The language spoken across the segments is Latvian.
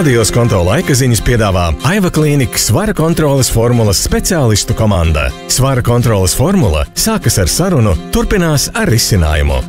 Radios konto laikaziņas piedāvā Aiva Klīnika svara kontroles formulas speciālistu komanda. Svara kontroles formula sākas ar sarunu, turpinās ar risinājumu.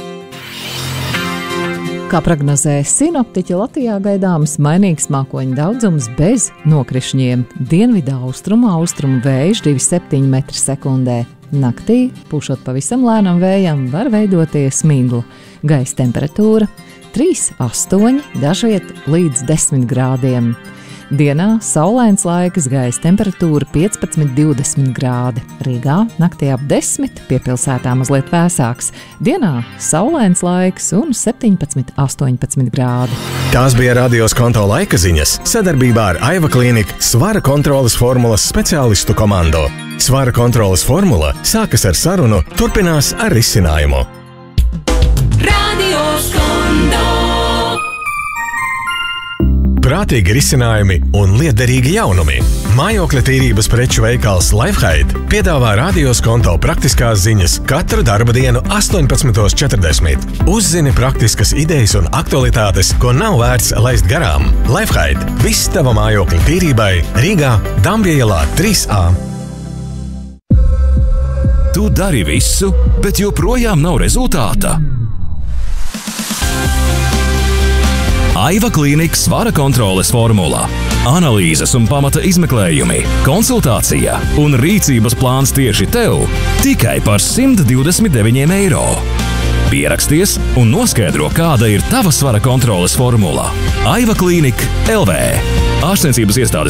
Kā prognozē sinoptiķi, Latvijā gaidāms mainīgs mākoņu daudzums bez nokrišņiem. Dienvidā austrumu vējš 2,7 m/sekundē. Naktī, pūšot pavisam lēnam vējam, var veidoties migla. Gaisa temperatūra 3,8, dažviet līdz 10 grādiem. Dienā saulains laiks, gaisa temperatūra 15–20 grādi. Rīgā naktī ap 10, pie pilsētā mazliet vēsāks. Dienā saulains laiks un 17–18 grādi. Tās bija Radios konto laikaziņas sadarbībā ar Aiva Klīnika svara kontroles formulas speciālistu komandu. Svara kontroles formula sākas ar sarunu, turpinās ar risinājumu. Radios konto. Prātīgi risinājumi un lietderīgi jaunumi. Mājokļa tīrības preču veikals Lifehide piedāvā Radios konto praktiskās ziņas katru darba dienu 18:40. Uzzini praktiskas idejas un aktualitātes, ko nav vērts laist garām. Lifehide – viss tava mājokļa tīrībai Rīgā, Dambja ielā 3A. Tu dari visu, bet joprojām nav rezultāta. Aiva Klīnika svara kontroles formula. Analīzes un pamata izmeklējumi, konsultācija un rīcības plāns tieši tev tikai par 129 eiro. Pieraksties un noskaidro, kāda ir tava svara kontroles formula. Aiva Klīnika LV. Ārstniecības iestādes